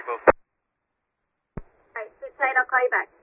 both. Right, sit tight, I'll call you back.